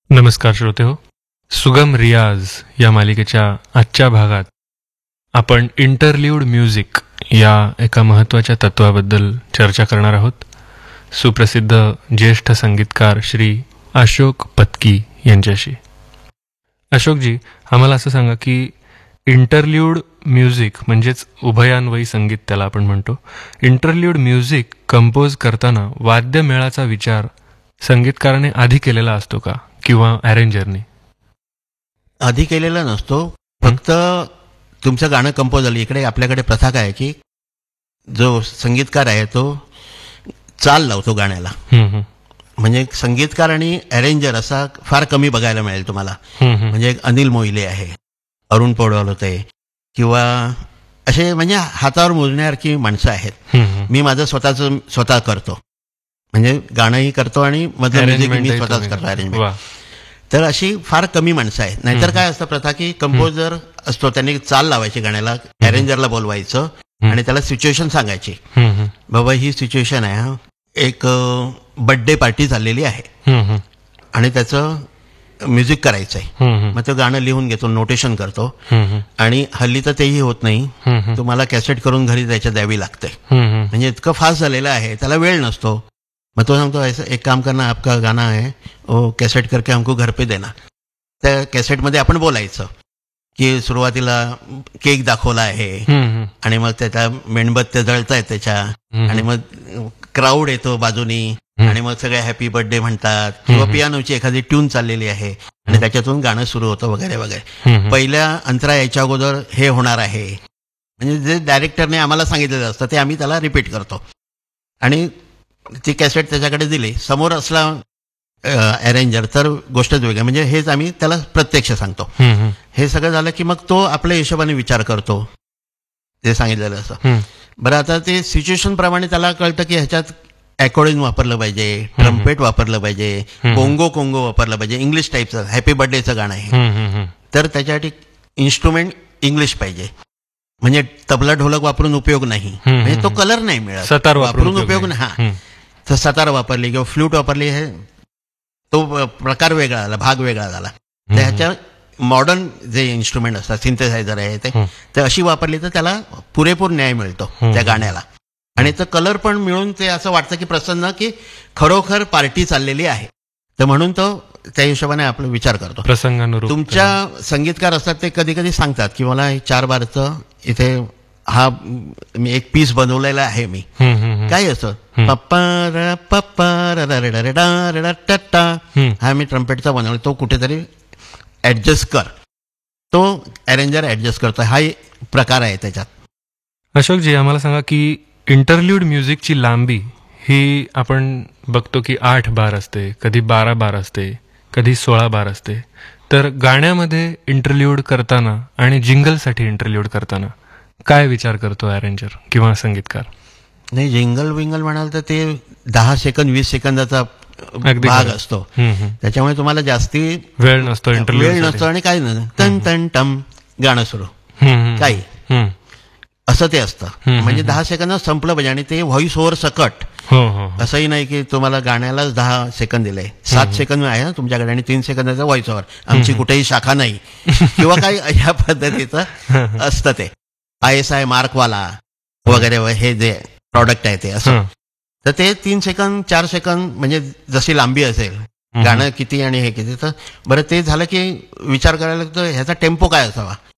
नमस्कार श्रोते हो. सुगम रियाज या मालिकेच्या आजच्या भागात आपण इंटरल्यूड म्युझिक या एका महत्त्वाच्या तत्वाबद्दल चर्चा करणार आहोत. सुप्रसिद्ध ज्येष्ठ संगीतकार श्री अशोक पत्की यांच्याशी. अशोकजी, आम्हाला असं सांगा की इंटरल्यूड म्युझिक म्हणजेच उभयान्वयी संगीत त्याला आपण म्हणतो. इंटरल्यूड म्युझिक कंपोज करताना वाद्यमेळाचा विचार संगीतकाराने आधी केलेला असतो का किंवा अरेंजरने? आधी केलेला नसतो. फक्त तुमचं गाणं कंपोज झालं. इकडे आपल्याकडे प्रथा काय आहे की जो संगीतकार आहे तो चाल लावतो गाण्याला. म्हणजे संगीतकार आणि अरेंजर असा फार कमी बघायला मिळेल तुम्हाला. म्हणजे एक अनिल मोहिले आहे, अरुण पौडवाल होते, किंवा असे म्हणजे हातावर मोजण्यासारखी माणसं आहेत. मी माझं स्वतः करतो. म्हणजे गाणंही करतो आणि मधलं म्युझिक मी स्वतःच करतो, अरेंजमेंट. तर अशी फार कमी माणसं आहेत. नाहीतर काय असतं प्रथा की कंपोजर असतो, त्यांनी चाल लावायची गाण्याला, अरेंजरला बोलवायचं आणि त्याला सिच्युएशन सांगायची. बाबा ही सिच्युएशन आहे, एक बर्थडे पार्टी चाललेली आहे आणि त्याचं म्युझिक करायचं आहे. मग ते गाणं लिहून घेतो, नोटेशन करतो. आणि हल्ली तर तेही होत नाही, तुम्हाला कॅसेट करून घरी त्याच्या द्यावी लागते. म्हणजे इतकं फास्ट झालेलं आहे, त्याला वेळ नसतो. मग तो सांगतो ऐसा एक काम करना, आपका गाना है वो कैसेट करके हमको घर पे देना. त्या कॅसेटमध्ये आपण बोलायचं की सुरुवातीला केक दाखवला आहे आणि मग त्याच्या मेणबत्त्या जळतायत त्याच्या, आणि मग क्राऊड येतो बाजूनी आणि मग सगळे हॅपी बर्थडे म्हणतात, किंवा पियानोची एखादी ट्यून चाललेली आहे आणि त्याच्यातून गाणं सुरू होतं वगैरे वगैरे. पहिल्या अंतरा यायच्या अगोदर हे होणार आहे, म्हणजे जे डायरेक्टरने आम्हाला सांगितलेलं असतं ते आम्ही त्याला रिपीट करतो. आणि ती कॅसेट त्याच्याकडे दिली, समोर असला अरेंजर तर गोष्टच वेगळी. म्हणजे हेच आम्ही त्याला प्रत्यक्ष सांगतो. हे सगळं झालं की मग तो आपल्या हिशोबाने विचार करतो ते सांगितलेलं असं. बरं, आता ते सिच्युएशन प्रमाणे त्याला कळतं की ह्याच्यात अकॉर्डिंग वापरलं पाहिजे, ट्रम्पेट वापरलं पाहिजे, कोंगो वापरलं पाहिजे. इंग्लिश टाईपचं हॅपी बर्थडेचं गाणं आहे तर त्याच्यासाठी इन्स्ट्रुमेंट इंग्लिश पाहिजे. म्हणजे तबला ढोलक वापरून उपयोग नाही, म्हणजे तो कलर नाही मिळत. सतार वापरून उपयोग नाही. हा, तर सतार वापरली किंवा फ्लूट वापरली, हे तो प्रकार वेगळा झाला, भाग वेगळा झाला. त्याच्या मॉडर्न जे इन्स्ट्रुमेंट असतात, सिंथेसायझर आहे ते, तर अशी वापरली तर त्याला पुरेपूर न्याय मिळतो त्या गाण्याला. आणि तर कलर पण मिळून ते असं वाटतं की प्रसन्न, की खरोखर पार्टी चाललेली आहे. तर म्हणून तो त्या हिशोबाने आपला विचार करतो. प्रसंगानुरूप तुमच्या संगीतकार असतात ते कधी कधी सांगतात की मला 4 बारचं इथे हा मी एक पीस बनवलेला आहे मी, काय असं पप्पा पप्पा हा मी ट्रम्पेटचा बनवला, तो कुठेतरी ऍडजस्ट कर. तो अरेंजर ऍडजस्ट करतो. हा प्रकार आहे त्याच्यात. अशोकजी, आम्हाला सांगा की इंटरल्यूड म्युझिकची लांबी ही आपण बघतो की 8 बार असते, कधी 12 बार असते, कधी 16 बार असते. तर गाण्यामध्ये इंटरल्यूड करताना आणि जिंगलसाठी इंटरल्यूड करताना काय विचार करतो अरेंजर किंवा संगीतकार? नाही, जिंगल विंगल म्हणाल तर ते 10 सेकंद 20 सेकंदाचा भाग असतो. त्याच्यामुळे तुम्हाला जास्ती वेळ नसतो आणि काही नाही, तन तन टम गाणं सुरू काही असं ते असतं. म्हणजे 10 सेकंदात संपलं पाहिजे. आणि ते व्हॉइस ओव्हर सकट. असंही नाही की तुम्हाला गाण्यालाच 10 सेकंद दिले. 7 सेकंद आहे ना तुमच्याकडे आणि 3 सेकंदाचा व्हॉइस ओव्हर. आमची कुठेही शाखा नाही किंवा काही या पद्धतीचं असतं ते. ISI मार्कवाला वगैरे हे जे प्रॉडक्ट आहे ते असं. तर ते 3 सेकंद 4 सेकंद म्हणजे जशी लांबी असेल, गाणं किती आणि हे किती. तर बरं, ते झालं की विचार करायला लागतो ह्याचा टेम्पो काय असावा.